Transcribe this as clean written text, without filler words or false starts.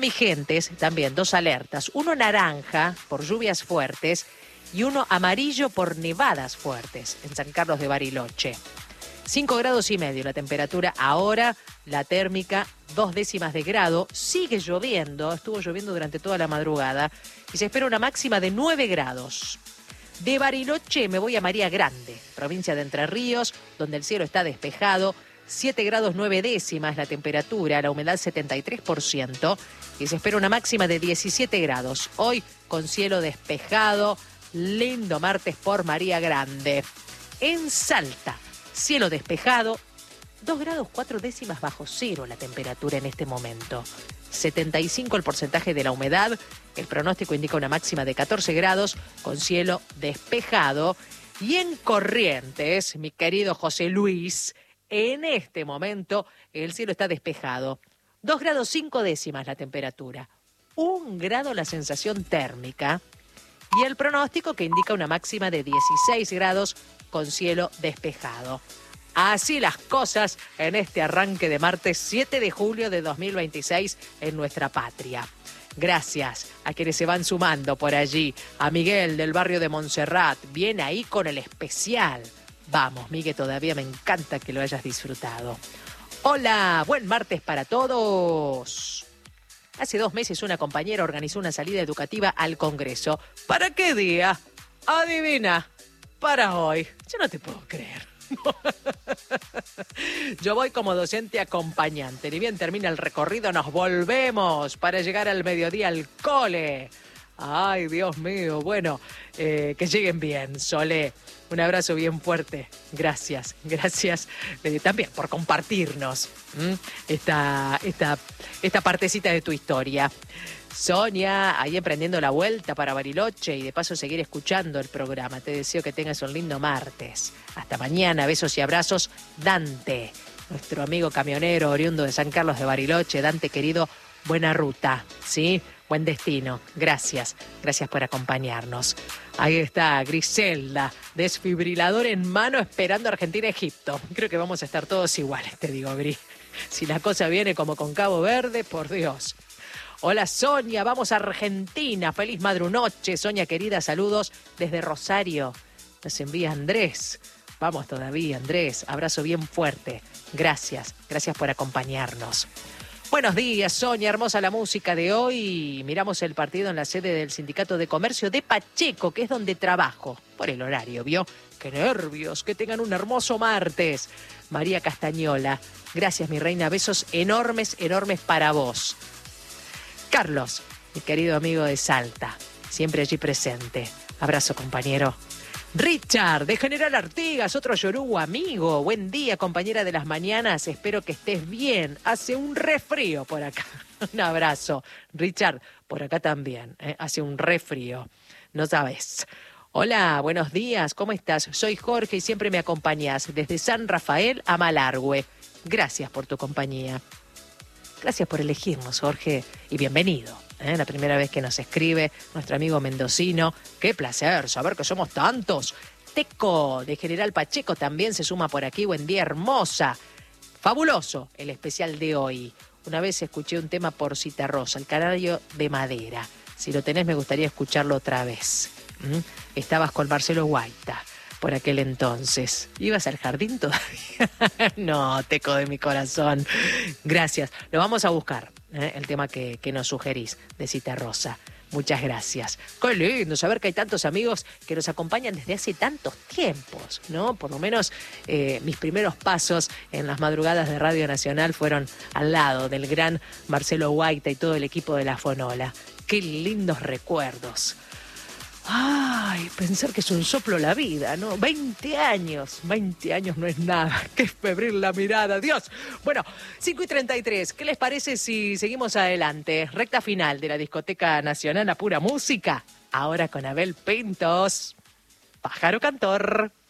vigentes también 2 alertas. Uno naranja por lluvias fuertes y uno amarillo por nevadas fuertes en San Carlos de Bariloche. 5,5 grados la temperatura ahora, la térmica 0,2 de grado. Sigue lloviendo, estuvo lloviendo durante toda la madrugada y se espera una máxima de 9 grados. De Bariloche me voy a María Grande, provincia de Entre Ríos, donde el cielo está despejado. 7 grados 9 la temperatura, la humedad 73% y se espera una máxima de 17 grados. Hoy con cielo despejado, lindo martes por María Grande. En Salta, cielo despejado, 2 grados 4 décimas bajo cero la temperatura en este momento. 75 el porcentaje de la humedad. El pronóstico indica una máxima de 14 grados con cielo despejado. Y en Corrientes, mi querido José Luis, en este momento el cielo está despejado. 2 grados 5 décimas la temperatura. 1 grado la sensación térmica. Y el pronóstico que indica una máxima de 16 grados con cielo despejado. Así las cosas en este arranque de martes 7 de julio de 2026 en nuestra patria. Gracias a quienes se van sumando por allí. A Miguel del barrio de Montserrat, viene ahí con el especial. Vamos, Miguel, todavía me encanta que lo hayas disfrutado. Hola, buen martes para todos. Hace 2 meses una compañera organizó una salida educativa al Congreso. ¿Para qué día? Adivina, para hoy. Yo no te puedo creer. Yo voy como docente acompañante. Ni bien termina el recorrido, nos volvemos para llegar al mediodía al cole. Ay, Dios mío. Bueno, que lleguen bien, Solé. Un abrazo bien fuerte. Gracias también por compartirnos esta partecita de tu historia. Sonia, ahí emprendiendo la vuelta para Bariloche y de paso seguir escuchando el programa. Te deseo que tengas un lindo martes. Hasta mañana, besos y abrazos. Dante, nuestro amigo camionero oriundo de San Carlos de Bariloche. Dante, querido, buena ruta, ¿sí? Buen destino. Gracias por acompañarnos. Ahí está Griselda, desfibrilador en mano esperando Argentina-Egipto. Creo que vamos a estar todos iguales, te digo, Gris. Si la cosa viene como con Cabo Verde, por Dios. Hola Sonia, vamos a Argentina. Feliz madrunoche, Sonia querida, saludos desde Rosario. Nos envía Andrés. Vamos todavía, Andrés. Abrazo bien fuerte. Gracias por acompañarnos. Buenos días, Sonia, hermosa la música de hoy. Miramos el partido en la sede del Sindicato de Comercio de Pacheco, que es donde trabajo. Por el horario, ¿vio? ¡Qué nervios! Que tengan un hermoso martes. María Castañola, gracias, mi reina. Besos enormes para vos. Carlos, mi querido amigo de Salta, siempre allí presente. Abrazo, compañero. Richard, de General Artigas, otro yoruba amigo. Buen día, compañera de las mañanas. Espero que estés bien. Hace un refrío por acá. Un abrazo. Richard, por acá también. Hace un refrío. No sabes. Hola, buenos días. ¿Cómo estás? Soy Jorge y siempre me acompañas desde San Rafael a Malargüe. Gracias por tu compañía. Gracias por elegirnos, Jorge, y bienvenido. La primera vez que nos escribe nuestro amigo mendocino. Qué placer saber que somos tantos. Teco, de General Pacheco, también se suma por aquí. Buen día, hermosa. Fabuloso el especial de hoy. Una vez escuché un tema por Citarrosa, el Canario de Madera. Si lo tenés, me gustaría escucharlo otra vez. Estabas con Marcelo Guaita por aquel entonces. ¿Ibas al jardín todavía? No, Teco de mi corazón. Gracias. Lo vamos a buscar, el tema que nos sugerís de Citarrosa. Muchas gracias. Qué lindo saber que hay tantos amigos que nos acompañan desde hace tantos tiempos, ¿no? Por lo menos mis primeros pasos en las madrugadas de Radio Nacional fueron al lado del gran Marcelo Guaita y todo el equipo de La Fonola. Qué lindos recuerdos. Ay, pensar que es un soplo la vida, ¿no? 20 años no es nada. Qué febril la mirada, Dios. Bueno, 5:33, ¿qué les parece si seguimos adelante? Recta final de la Discoteca Nacional, a pura música. Ahora con Abel Pintos, Pájaro Cantor.